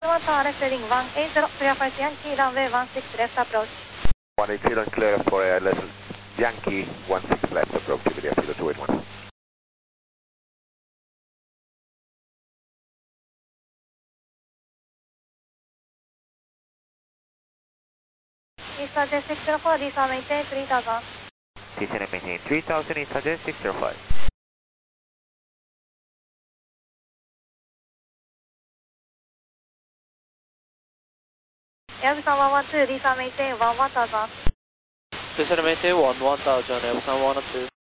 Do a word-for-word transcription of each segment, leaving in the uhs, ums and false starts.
one tower left heading one eighty, clear for Yankee, runway one six left approach. one eighty and clear for uh, lesson Yankee one six left approach to the Kilo two eight one. Eastern Jet six zero four, descend maintain three thousand. Descend and maintain three thousand, Eastern Jet six zero five. Airbus one one two, descend maintain one one thousand. Descend and maintain one one thousand, Airbus one one two.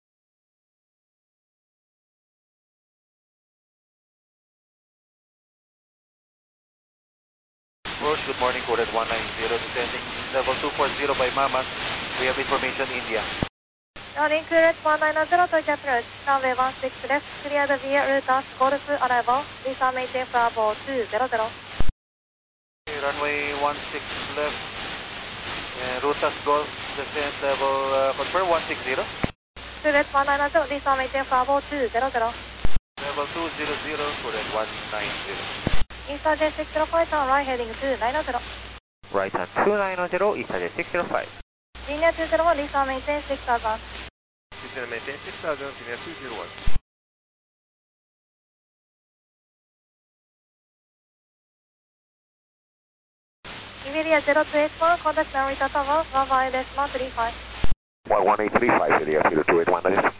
Approach, good morning, coded one nine zero, descending level two four zero by Mama. We have information India. Running clearance one nine zero to jet approach, runway one six left, cleared via route Golf arrival, descend maintain Bravo two zero zero. Okay, runway one six left, uh, Rutas Golf, descent level, uh, confirm one six zero. Clearance one nine zero, descend maintain Bravo two zero zero. Level two zero zero, coded one nine zero. Eastern Jet six zero five, turn right heading two nine zero. Right on two nine zero, Eastern Jet six zero five. Linear two zero one, descend maintain six thousand. Descend and maintain six thousand, linear two zero one. Iberia zero two eight one, contact Narita Tower, runway less one three five. one one eight three five, the Kilo two eight one, that is.